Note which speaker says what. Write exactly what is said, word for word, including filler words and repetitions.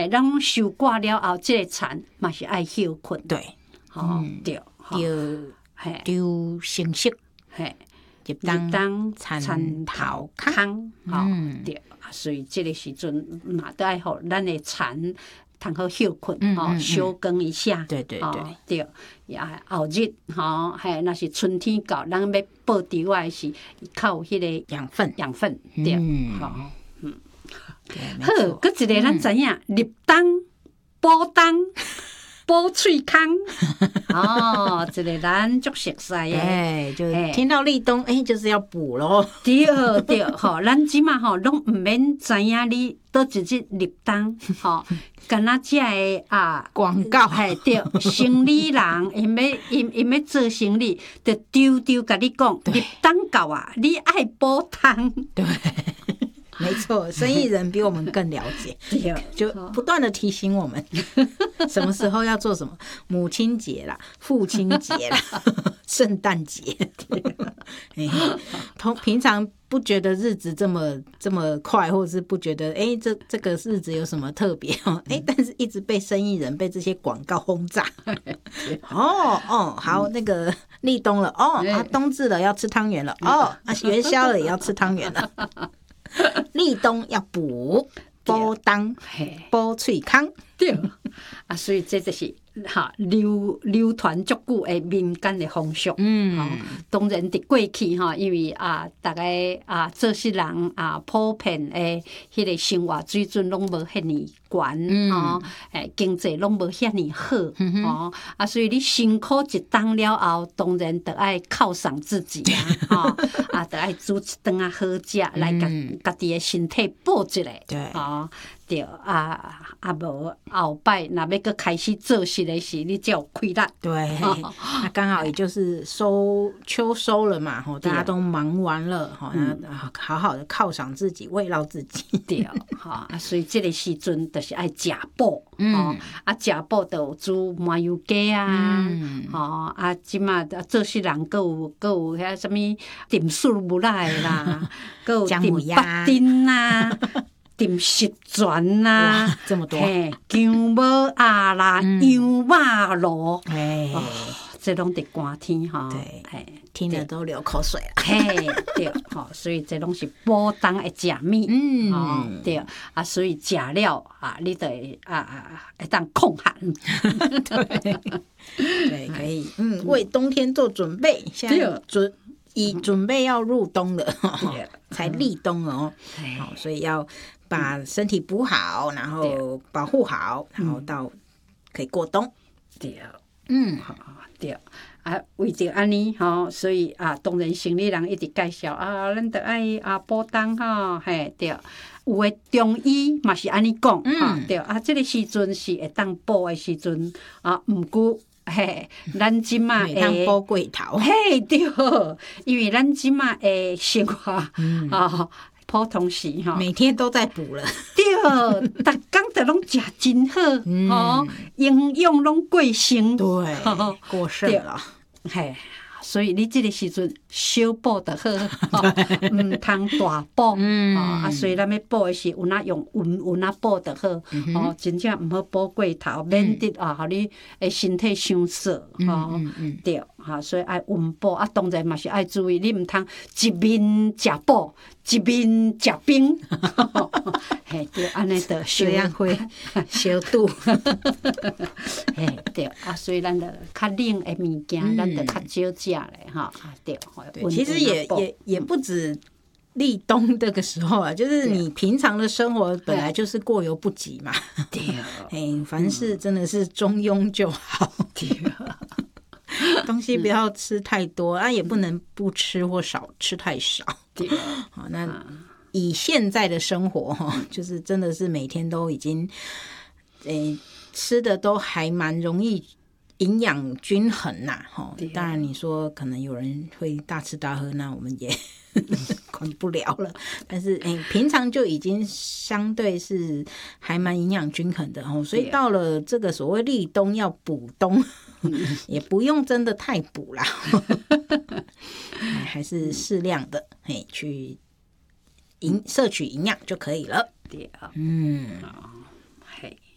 Speaker 1: 嘿，咱收割了后，这个田嘛是爱休困，
Speaker 2: 对，
Speaker 1: 吼、哦嗯、对，
Speaker 2: 丢
Speaker 1: 嘿，
Speaker 2: 丢成熟，
Speaker 1: 嘿，
Speaker 2: 入冬
Speaker 1: 当
Speaker 2: 田头
Speaker 1: 空，吼、
Speaker 2: 嗯，
Speaker 1: 对，所以这个时阵嘛，都爱互咱的田通好休困，吼、嗯，休耕一下，
Speaker 2: 对对对，
Speaker 1: 哦、对，也后日，吼，嘿，若是春天到，咱要播稻啊是靠迄个
Speaker 2: 养分，
Speaker 1: 养分，对，吼、
Speaker 2: 嗯，
Speaker 1: 嗯，好，佫一个咱知影，立冬、补冬、补喙空，哦，这个咱足熟悉的，
Speaker 2: 哎，就听到立冬，哎，就是要补咯。
Speaker 1: 对对，吼，咱即马吼拢毋免知影你倒一日立冬，吼，干那只个啊
Speaker 2: 广告，
Speaker 1: 嘿对，生理人因要因因要做生理，就丢丢甲你讲，立冬到啊，你爱补冬，
Speaker 2: 对。没错，生意人比我们更了解，就不断的提醒我们什么时候要做什么。母亲节啦，父亲节啦，圣诞节，同平常不觉得日子这么这么快，或者是不觉得哎、欸、这这个日子有什么特别哦，哎、欸，但是一直被生意人被这些广告轰炸。哦哦，好，那个立冬了，哦啊，冬至了要吃汤圆了，哦啊，元宵了也要吃汤圆了。立冬要补补冬补喙空，
Speaker 1: 对啊，所以这就是哈流流传足久的民间的风俗。嗯，哦、当然伫过去哈，因为啊，大家啊做事人啊普遍的迄个生活水准拢无遐尼悬，哦，诶，经济拢无遐尼好，嗯、哦，啊，所以你辛苦一冬了后，当然得爱犒赏自己啊，哦，啊，得爱煮一顿啊好食来甲家己的身体补一下，
Speaker 2: 对，
Speaker 1: 哦。对啊，啊无后摆若要搁开始做事的时，你才有气力。
Speaker 2: 对，那刚好也就是收秋收了嘛，吼，大家都忙完了，吼，那好好的犒赏自己，慰劳自己。
Speaker 1: 对，吼啊，所以这个时阵就是爱食补，吼啊，食补就有煮麻油鸡啊，吼啊，即马做事人搁有搁有遐什物点数不赖啦，搁有点八丁啊。点十全啦，
Speaker 2: 这么多，
Speaker 1: 嘿，姜母鸭啦，羊肉炉，
Speaker 2: 哎、哦，
Speaker 1: 这拢伫寒天哈，
Speaker 2: 对，听了都流口水了，
Speaker 1: 嘿，对，吼，所以这拢是补冬的食物，嗯，哦，对，啊，所以食了啊，你得啊啊，会当抗寒，
Speaker 2: 对，对，可以，嗯，为冬天做准备，现在准已准备要入冬了，才立冬哦，好，所以要。把身体补好，然后保护好，然后到可以过冬。
Speaker 1: 对，
Speaker 2: 嗯，
Speaker 1: 好，对啊，为着安尼吼，所以啊，当然生理人一直介绍啊，咱得爱啊补冬吼，嘿，对，有诶中医嘛是安尼讲，嗯，对啊，这个时阵是会当补诶时阵啊，毋过嘿，咱即马
Speaker 2: 会当补过头，
Speaker 1: 嘿，对，因为咱即马诶生活
Speaker 2: 嗯
Speaker 1: 啊。普通时哈，
Speaker 2: 每天都在补了。
Speaker 1: 对，逐工都拢食真好，
Speaker 2: 嗯、
Speaker 1: 哦，营养拢过剩，
Speaker 2: 对，哦、过剩了。
Speaker 1: 嘿，所以你这个时阵小补就好，唔通大补。嗯、哦，啊，所以咱要补的是有哪用稳稳啊补就好，嗯、哦，真正唔好补过头，免得啊，互你诶身体伤燥，吼、哦嗯嗯，对，哈，所以爱稳补啊，当然嘛是爱注意，你唔通一面食补。一面食冰，嘿，对，安尼就
Speaker 2: 这样会小肚，
Speaker 1: 嘿，对啊，所以咱就较冷的物件，咱就较少食咧，哈，对，
Speaker 2: 对，其实也也也不止立冬这个时候啊，就是你平常的生活本来就是过犹不及嘛，
Speaker 1: 对，
Speaker 2: 哎，凡事真的是中庸就好，
Speaker 1: 对。
Speaker 2: 东西不要吃太多、嗯、啊，也不能不吃或少吃太少。
Speaker 1: 对，
Speaker 2: 好，那以现在的生活哈，就是真的是每天都已经，诶、欸，吃的都还蛮容易营养均衡呐，哈。当然你说可能有人会大吃大喝，那我们也管不了了。但是诶、欸，平常就已经相对是还蛮营养均衡的哈，所以到了这个所谓立冬要补冬。也不用真的太补啦，还是适量的，嘿，去营摄取营养就可以了。
Speaker 1: 对啊，
Speaker 2: 嗯，
Speaker 1: 嘿，